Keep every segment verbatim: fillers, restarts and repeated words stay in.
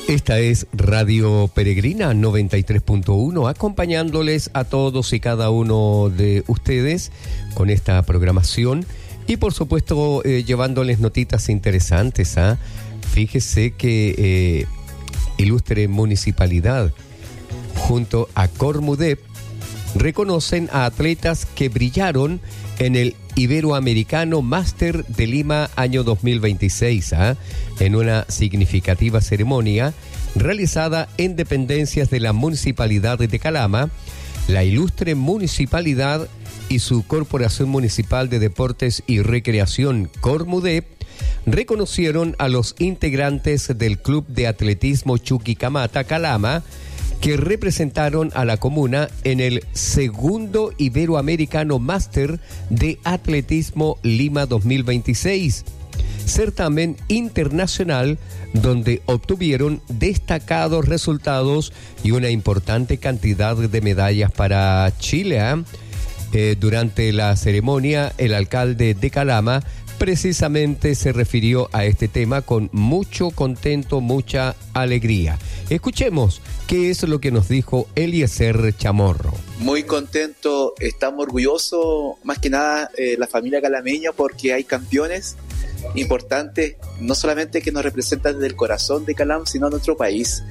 Esta es Radio Peregrina noventa y tres punto uno, acompañándoles a todos y cada uno de ustedes con esta programación y por supuesto eh, llevándoles notitas interesantes. ¿eh? Fíjese que eh, Ilustre Municipalidad junto a Cormudep reconocen a atletas que brillaron en el Iberoamericano Máster de Lima año dos mil veintiséis, ¿eh? en una significativa ceremonia realizada en dependencias de la Municipalidad de Calama. La Ilustre Municipalidad y su Corporación Municipal de Deportes y Recreación, Cormudep, reconocieron a los integrantes del Club de Atletismo Chuquicamata Calama, que representaron a la comuna en el segundo Iberoamericano Máster de Atletismo Lima dos mil veintiséis, certamen internacional donde obtuvieron destacados resultados y una importante cantidad de medallas para Chile. ¿eh? Eh, durante la ceremonia, el alcalde de Calama precisamente se refirió a este tema con mucho contento, mucha alegría. Escuchemos qué es lo que nos dijo Eliezer Chamorro. Muy contento, estamos orgullosos, más que nada eh, la familia calameña, porque hay campeones importantes, no solamente que nos representan desde el corazón de Calama, sino a nuestro país.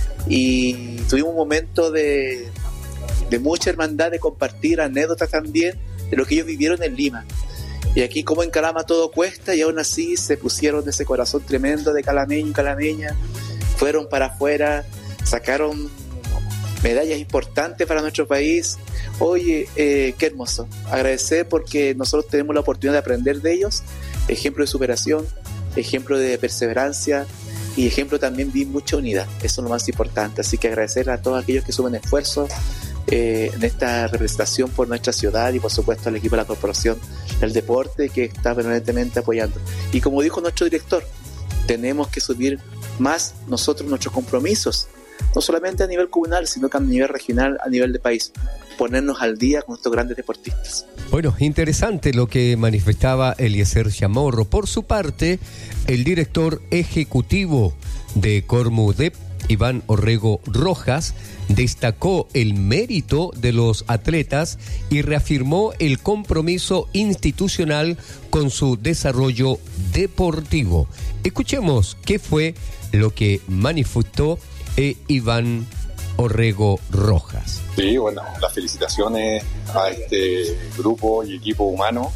Y tuvimos un momento de, de mucha hermandad, de compartir anécdotas también de lo que ellos vivieron en Lima. Y aquí, como en Calama todo cuesta, y aún así se pusieron ese corazón tremendo de calameño y calameña, fueron para afuera, sacaron medallas importantes para nuestro país. Oye, eh, qué hermoso. Agradecer porque nosotros tenemos la oportunidad de aprender de ellos, ejemplo de superación, ejemplo de perseverancia y ejemplo también de mucha unidad. Eso es lo más importante. Así que agradecer a todos aquellos que sumen esfuerzos Eh, en esta representación por nuestra ciudad y por supuesto al equipo de la Corporación del Deporte que está permanentemente apoyando. Y como dijo nuestro director, tenemos que subir más nosotros nuestros compromisos, no solamente a nivel comunal, sino que a nivel regional, a nivel de país, ponernos al día con estos grandes deportistas. Bueno, interesante lo que manifestaba Eliezer Chamorro. Por su parte, el director ejecutivo de Cormudep, Iván Orrego Rojas, destacó el mérito de los atletas y reafirmó el compromiso institucional con su desarrollo deportivo. Escuchemos qué fue lo que manifestó eh, Iván Orrego Rojas. Sí, bueno, las felicitaciones a este grupo y equipo humano.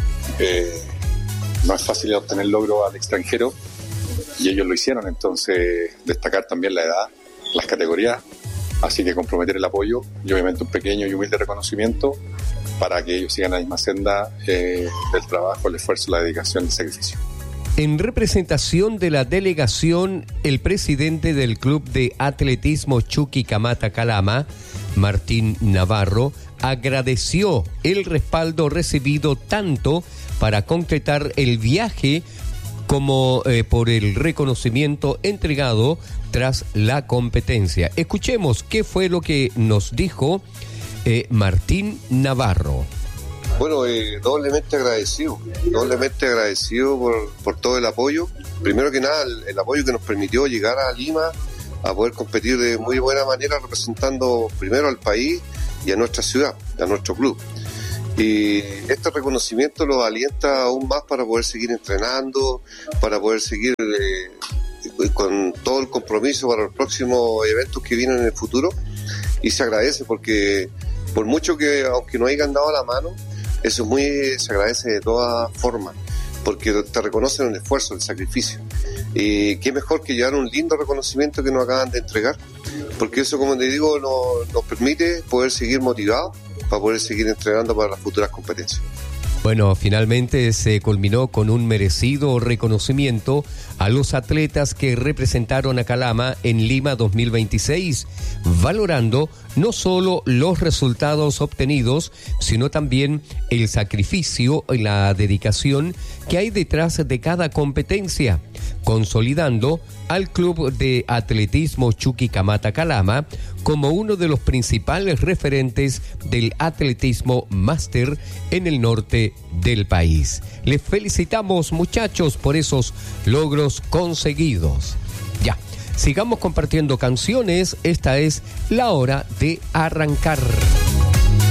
Eh, no es fácil obtener logro al extranjero y ellos lo hicieron, entonces destacar también la edad, las categorías. Así que comprometer el apoyo y obviamente un pequeño y humilde reconocimiento para que ellos sigan la misma senda eh, del trabajo, el esfuerzo, la dedicación y el sacrificio. En representación de la delegación, el presidente del Club de Atletismo Chuquicamata Calama, Martín Navarro, agradeció el respaldo recibido tanto para concretar el viaje como eh, por el reconocimiento entregado tras la competencia. Escuchemos qué fue lo que nos dijo eh, Martín Navarro. Bueno, eh, doblemente agradecido, doblemente agradecido por, por todo el apoyo. Primero que nada, el, el apoyo que nos permitió llegar a Lima a poder competir de muy buena manera, representando primero al país y a nuestra ciudad, a nuestro club. Y este reconocimiento los alienta aún más para poder seguir entrenando, para poder seguir eh, con todo el compromiso para los próximos eventos que vienen en el futuro. Y se agradece porque por mucho que, aunque no hayan dado la mano, eso es muy, se agradece de todas formas, porque te reconocen el esfuerzo, el sacrificio. Y qué mejor que llevar un lindo reconocimiento que nos acaban de entregar, porque eso, como te digo, nos, nos permite poder seguir motivados para poder seguir entrenando para las futuras competencias. Bueno, finalmente se culminó con un merecido reconocimiento a los atletas que representaron a Calama en Lima dos mil veintiséis, valorando no solo los resultados obtenidos, sino también el sacrificio y la dedicación que hay detrás de cada competencia, consolidando al Club de Atletismo Chuquicamata Calama como uno de los principales referentes del atletismo máster en el norte del país. Les felicitamos, muchachos, por esos logros conseguidos. Ya, Sigamos compartiendo canciones. Esta es la hora de arrancar.